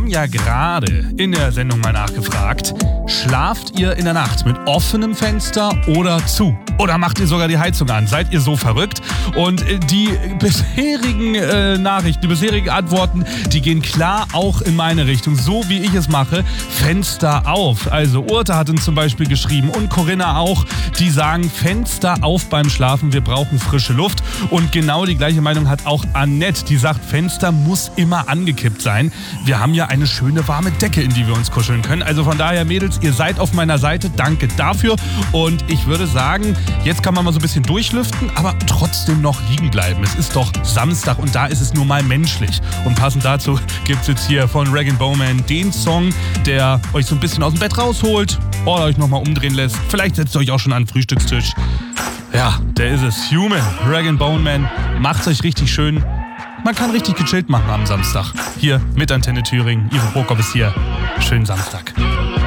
ja gerade in der Sendung mal nachgefragt, schlaft ihr in der Nacht mit offenem Fenster oder zu? Oder macht ihr sogar die Heizung an? Seid ihr so verrückt? Und die bisherigen Nachrichten, die bisherigen Antworten, die gehen klar auch in meine Richtung. So wie ich es mache, Fenster auf. Also Urte hat uns zum Beispiel geschrieben und Corinna auch, die sagen Fenster auf beim Schlafen, wir brauchen frische Luft. Und genau die gleiche Meinung hat auch Annette, die sagt, Fenster muss immer angekippt sein. Wir haben ja eine schöne warme Decke, in die wir uns kuscheln können. Also von daher, Mädels, ihr seid auf meiner Seite. Danke dafür. Und ich würde sagen, jetzt kann man mal so ein bisschen durchlüften, aber trotzdem noch liegen bleiben. Es ist doch Samstag und da ist es nur mal menschlich. Und passend dazu gibt es jetzt hier von Rag & Bowman den Song, der euch so ein bisschen aus dem Bett rausholt oder euch nochmal umdrehen lässt. Vielleicht setzt ihr euch auch schon an den Frühstückstisch. Ja, der ist es. Human, Rag & Bowman. Macht's euch richtig schön. Man kann richtig gechillt machen am Samstag. Hier mit Antenne Thüringen. Ivo Prokop ist hier. Schönen Samstag.